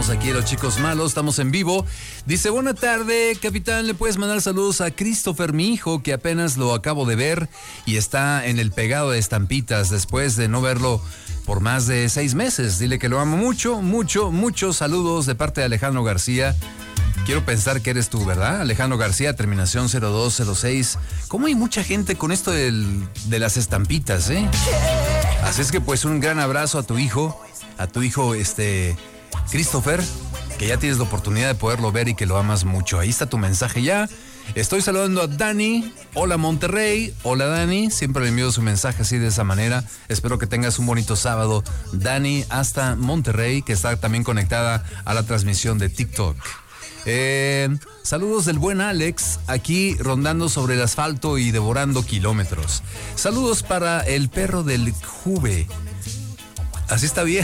estamos aquí los chicos malos, estamos en vivo. Dice, buena tarde, capitán, le puedes mandar saludos a Christopher, mi hijo, que apenas lo acabo de ver y está en el pegado de estampitas después de no verlo por más de 6 meses. Dile que lo amo mucho, mucho, muchos saludos de parte de Alejandro García. Quiero pensar que eres tú, ¿verdad? Alejandro García, terminación 0206. ¿Cómo hay mucha gente con esto de las estampitas, eh? Así es que pues un gran abrazo a tu hijo Christopher, que ya tienes la oportunidad de poderlo ver y que lo amas mucho. Ahí está tu mensaje ya. Estoy saludando a Dani. Hola Monterrey. Hola Dani. Siempre le envío su mensaje así de esa manera. Espero que tengas un bonito sábado. Dani hasta Monterrey, que está también conectada a la transmisión de TikTok. Saludos del buen Alex, aquí rondando sobre el asfalto y devorando kilómetros. Saludos para el perro del Juve. Así está bien.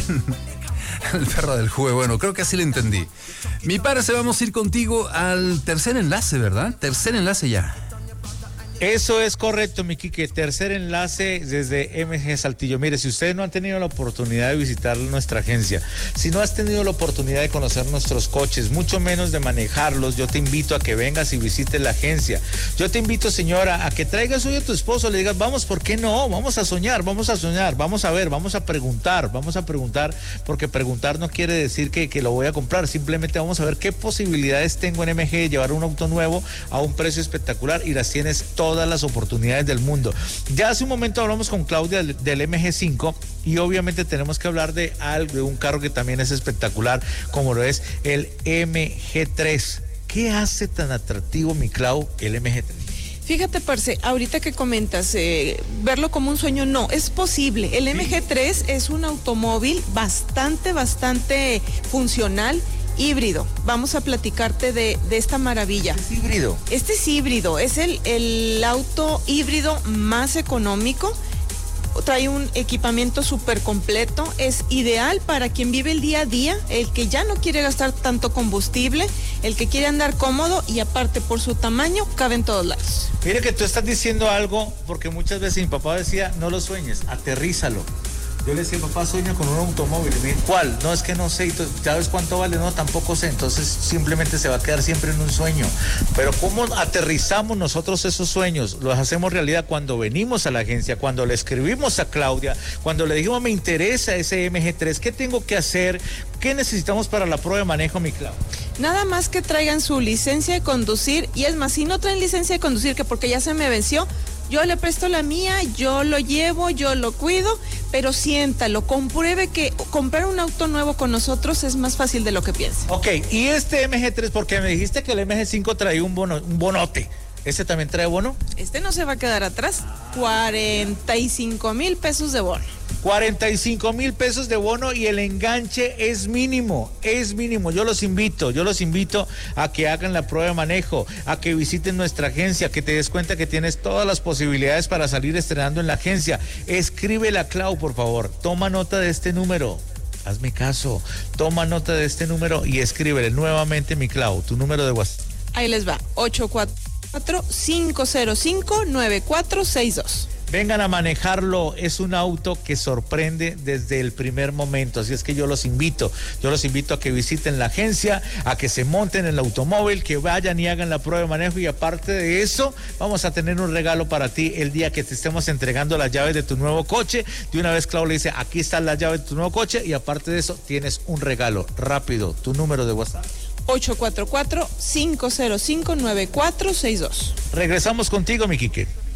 El perro del Juve, bueno, creo que así lo entendí. Mi parce, vamos a ir contigo al tercer enlace, ¿verdad? Tercer enlace ya. Eso es correcto, mi Quique. Tercer enlace desde MG Saltillo. Mire, si ustedes no han tenido la oportunidad de visitar nuestra agencia, si no has tenido la oportunidad de conocer nuestros coches, mucho menos de manejarlos, yo te invito a que vengas y visites la agencia. Yo te invito, señora, a que traigas hoy a tu esposo, le digas, vamos, ¿por qué no? Vamos a soñar, vamos a ver, vamos a preguntar, porque preguntar no quiere decir que lo voy a comprar, simplemente vamos a ver qué posibilidades tengo en MG de llevar un auto nuevo a un precio espectacular y las tienes todas las oportunidades del mundo. Ya hace un momento hablamos con Claudia del MG5 y obviamente tenemos que hablar de un carro que también es espectacular, como lo es el MG3. ¿Qué hace tan atractivo, mi Clau, el MG3? Fíjate, parce, ahorita que comentas, verlo como un sueño, no, es posible. El MG3 es un automóvil bastante funcional, híbrido. Vamos a platicarte de esta maravilla. ¿Es híbrido? Este es híbrido, es el auto híbrido más económico. Trae un equipamiento súper completo, es ideal para quien vive el día a día, el que ya no quiere gastar tanto combustible, el que quiere andar cómodo y aparte por su tamaño cabe en todos lados. Mire que tú estás diciendo algo, porque muchas veces mi papá decía, no lo sueñes, aterrízalo. Yo le decía, papá, sueño con un automóvil. Y me dice, ¿cuál? No, es que no sé. ¿Sabes cuánto vale? No, tampoco sé. Entonces simplemente se va a quedar siempre en un sueño. Pero ¿cómo aterrizamos nosotros esos sueños? Los hacemos realidad cuando venimos a la agencia, cuando le escribimos a Claudia, cuando le dijimos, me interesa ese MG3. ¿Qué tengo que hacer? ¿Qué necesitamos para la prueba de manejo, mi Claudia? Nada más que traigan su licencia de conducir. Y es más, si no traen licencia de conducir, que porque ya se me venció, yo le presto la mía, yo lo llevo, yo lo cuido, pero siéntalo, compruebe que comprar un auto nuevo con nosotros es más fácil de lo que piensa. Ok, y este MG3, porque me dijiste que el MG5 traía un bonote. ¿Este también trae bono? Este no se va a quedar atrás. 45,000 pesos de bono. 45,000 pesos de bono y el enganche es mínimo. Yo los invito a que hagan la prueba de manejo, a que visiten nuestra agencia, que te des cuenta que tienes todas las posibilidades para salir estrenando en la agencia. Escríbele a Clau, por favor. Toma nota de este número. Hazme caso. Toma nota de este número y escríbele nuevamente, mi Clau, tu número de WhatsApp. Ahí les va. 844-505-9462. Vengan a manejarlo, es un auto que sorprende desde el primer momento, así es que yo los invito a que visiten la agencia, a que se monten en el automóvil, que vayan y hagan la prueba de manejo y aparte de eso, vamos a tener un regalo para ti el día que te estemos entregando las llaves de tu nuevo coche. De una vez Clau le dice, aquí están las llaves de tu nuevo coche y aparte de eso tienes un regalo. Rápido, tu número de WhatsApp. 844-505-9462. Regresamos contigo, mi Quique.